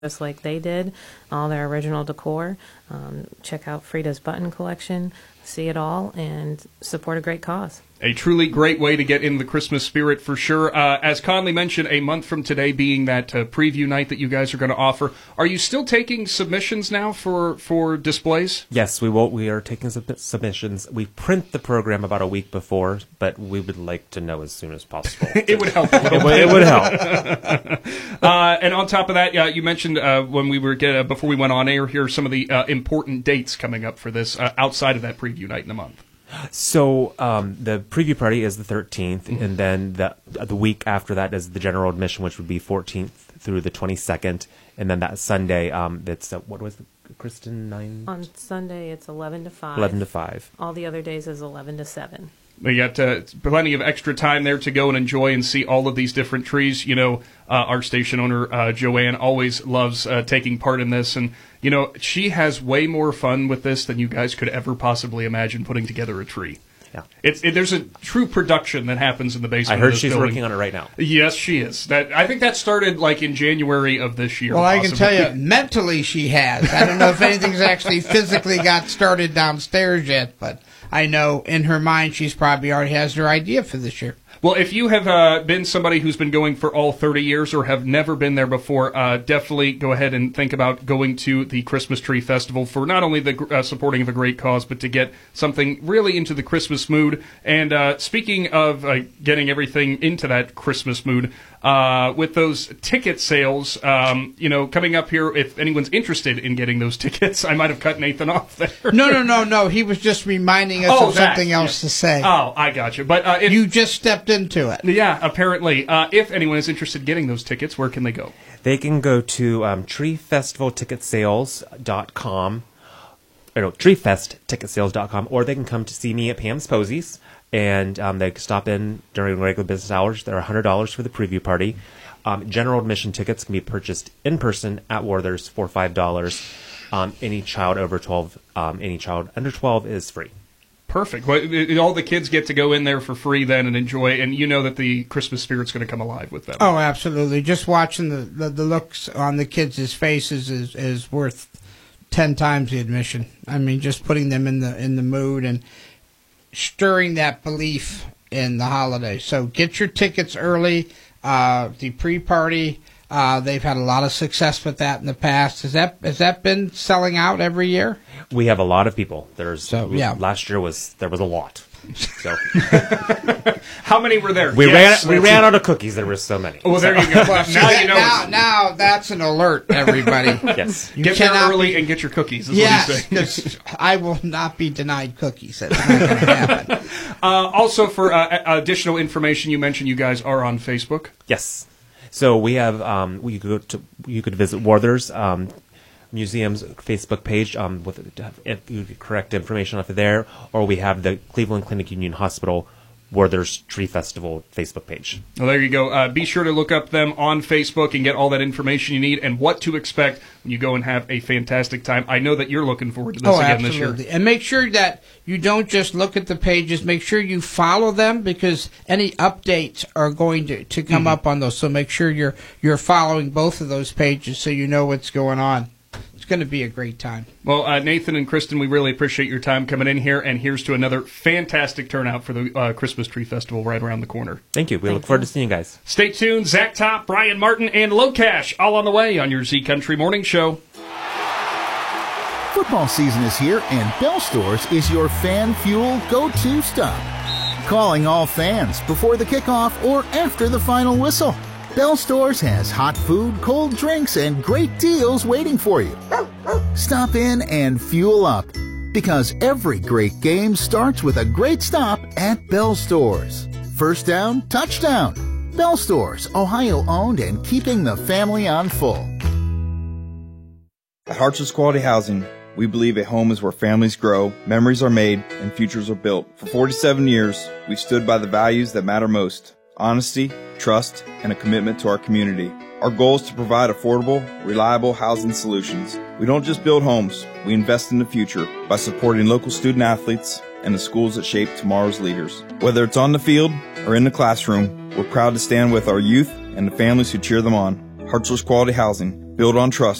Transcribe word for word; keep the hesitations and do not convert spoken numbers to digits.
just like they did, all their original decor. Um, check out Frida's Button Collection, see it all, and support a great cause. A truly great way to get in the Christmas spirit for sure. Uh, as Conley mentioned, a month from today being that uh, preview night that you guys are going to offer, are you still taking submissions now for, for displays? Yes, we will. We are taking sub- submissions. We print the program about a week before, but we would like to know as soon as possible. It would help a little it, bit. It would help. uh, and on top of that, uh, you mentioned uh, when we were get, uh, before we went on air here some of the uh, important dates coming up for this uh, outside of that preview night in the month. So um, the preview party is the thirteenth, mm-hmm. and then the the week after that is the general admission, which would be fourteenth through the twenty-second, and then that Sunday, um, it's uh, what was it, Kristen nine? On Sunday, it's eleven to five. Eleven to five. All the other days is eleven to seven. We got uh, plenty of extra time there to go and enjoy and see all of these different trees. You know, uh, our station owner, uh, Joanne, always loves uh, taking part in this. And, you know, she has way more fun with this than you guys could ever possibly imagine putting together a tree. Yeah, it's it, there's a true production that happens in the basement. I heard of this she's building. working on it right now. Yes, she is. That I think that started like in January of this year. Well, possibly. I can tell you, mentally she has. I don't know if anything's actually physically got started downstairs yet, but I know in her mind she's probably already has her idea for this year. Well, if you have uh, been somebody who's been going for all thirty years or have never been there before, uh, definitely go ahead and think about going to the Christmas Tree Festival for not only the uh, supporting of a great cause, but to get something really into the Christmas mood. And uh, speaking of uh, getting everything into that Christmas mood, uh, with those ticket sales, um, you know, coming up here, if anyone's interested in getting those tickets, I might have cut Nathan off there. No, no, no, no. He was just reminding us oh, of something that, else yeah. to say. Oh, I got you. But uh, if, you just stepped into it. Yeah, apparently. Uh, if anyone is interested in getting those tickets, where can they go? They can go to um, tree festival ticket sales dot com, or no, tree fest ticket sales dot com, or they can come to see me at Pam's Posies, and um, they can stop in during regular business hours. They're one hundred dollars for the preview party. Um, general admission tickets can be purchased in person at Werther's for five dollars. Um, any child over twelve, um, any child under twelve is free. Perfect. Well, it, all the kids get to go in there for free then and enjoy, and you know that the Christmas spirit's going to come alive with them. Oh, absolutely. Just watching the, the, the looks on the kids' faces is, is worth ten times the admission. I mean, just putting them in the in the mood and stirring that belief in the holiday. So get your tickets early. Uh, the pre-party, uh, they've had a lot of success with that in the past. Has that has that been selling out every year? We have a lot of people. There's so, yeah. Last year was there was a lot. So how many were there? We yes, ran we ran out of cookies. There were so many. Oh, well, there you go. Well, now that, you know. Now, now that's an alert, everybody. Yes, you get there early be, and get your cookies. Is yes, what he's saying. I will not be denied cookies. That's not going to happen. Uh, also, for uh, additional information, you mentioned you guys are on Facebook. Yes. So we have um, you could go to you could visit Werther's um, Museum's Facebook page um, with if you correct information off of there, or we have the Cleveland Clinic Union Hospital Werther's Tree Festival Facebook page. Well, there you go. Uh, be sure to look up them on Facebook and get all that information you need and what to expect when you go and have a fantastic time. I know that you're looking forward to this oh, again absolutely. this year. And make sure that you don't just look at the pages. Make sure you follow them because any updates are going to, to come mm-hmm. up on those. So make sure you're you're following both of those pages so you know what's going on. It's going to be a great time. Well, uh, Nathan and Kristen, we really appreciate your time coming in here, and here's to another fantastic turnout for the uh, Christmas Tree Festival right around the corner. Thank you. We Thank look forward you. to seeing you guys. Stay tuned. Zach Top, Brian Martin, and Locash all on the way on your Z Country Morning Show. Football season is here, and Bell Stores is your fan fuel go-to stop. Calling all fans before the kickoff or after the final whistle. Bell Stores has hot food, cold drinks, and great deals waiting for you. Stop in and fuel up, because every great game starts with a great stop at Bell Stores. First down, touchdown. Bell Stores, Ohio-owned and keeping the family on full. At Hartsville's Quality Housing, we believe a home is where families grow, memories are made, and futures are built. For forty-seven years, we've stood by the values that matter most. Honesty, trust, and a commitment to our community. Our goal is to provide affordable, reliable housing solutions. We don't just build homes, we invest in the future by supporting local student athletes and the schools that shape tomorrow's leaders. Whether it's on the field or in the classroom, we're proud to stand with our youth and the families who cheer them on. Hartsville's Quality Housing, built on trust.